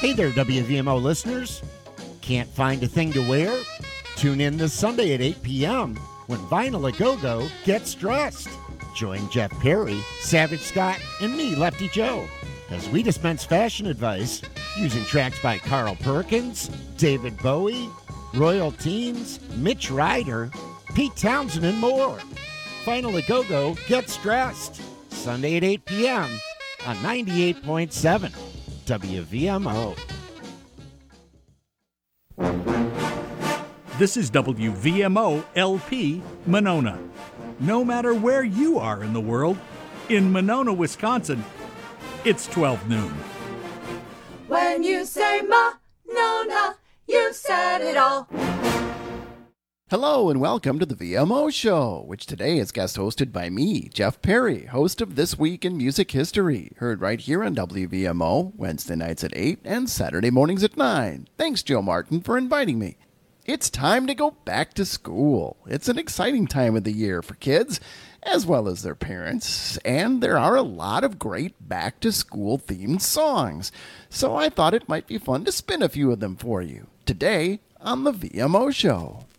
Hey there, WVMO listeners. Can't find a thing to wear? Tune in this Sunday at 8 p.m. when Vinyl A Go-Go gets dressed. Join Jeff Perry, Savage Scott, and me, Lefty Joe, as we dispense fashion advice using tracks by Carl Perkins, David Bowie, Royal Teens, Mitch Ryder, Pete Townsend, and more. Vinyl A Go-Go gets dressed. Sunday at 8 p.m. on 98.7 WVMO. This is WVMO LP Monona. No matter where you are in the world, in Monona, Wisconsin, it's 12 noon. When you say Monona, you've said it all. Hello and welcome to the VMO Show, which today is guest hosted by me, Jeff Perry, host of This Week in Music History, heard right here on WVMO, Wednesday nights at 8 and Saturday mornings at 9. Thanks, Joe Martin, for inviting me. It's time to go back to school. It's an exciting time of the year for kids, as well as their parents, and there are a lot of great back-to-school themed songs, so I thought it might be fun to spin a few of them for you, today on the VMO Show.